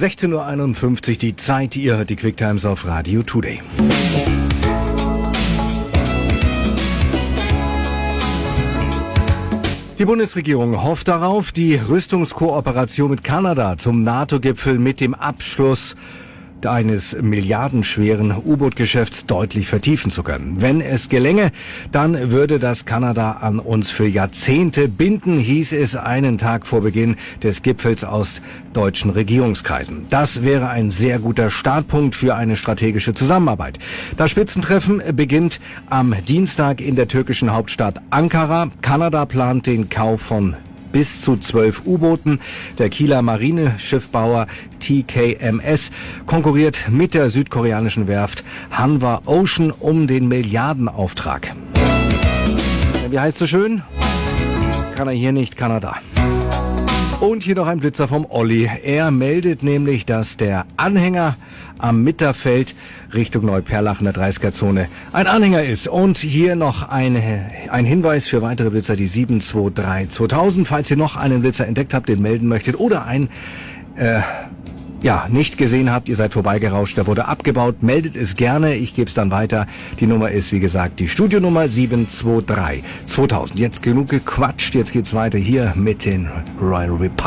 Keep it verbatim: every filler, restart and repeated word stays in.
sechzehn Uhr einundfünfzig die Zeit, ihr hört die Quick Times auf Radio Today. Die Bundesregierung hofft darauf, die Rüstungskooperation mit Kanada zum NATO-Gipfel mit dem Abschluss eines milliardenschweren U-Boot-Geschäfts deutlich vertiefen zu können. Wenn es gelänge, dann würde das Kanada an uns für Jahrzehnte binden, hieß es einen Tag vor Beginn des Gipfels aus deutschen Regierungskreisen. Das wäre ein sehr guter Startpunkt für eine strategische Zusammenarbeit. Das Spitzentreffen beginnt am Dienstag in der türkischen Hauptstadt Ankara. Kanada plant den Kauf von bis zu zwölf U-Booten. Der Kieler Marineschiffbauer T K M S konkurriert mit der südkoreanischen Werft Hanwha Ocean um den Milliardenauftrag. Wie heißt so schön? Kann er hier nicht, Kanada. Und hier noch ein Blitzer vom Olli. Er meldet nämlich, dass der Anhänger am Mitterfeld Richtung Neuperlach in der dreißiger Zone ein Anhänger ist. Und hier noch ein, ein Hinweis für weitere Blitzer, die sieben zwei drei zweitausend. Falls ihr noch einen Blitzer entdeckt habt, den melden möchtet oder einen äh, ja, nicht gesehen habt, ihr seid vorbeigerauscht, der wurde abgebaut, meldet es gerne, ich gebe es dann weiter. Die Nummer ist, wie gesagt, die Studionummer sieben zwei drei zweitausend. Jetzt genug gequatscht, jetzt geht's weiter hier mit den Royal Republic.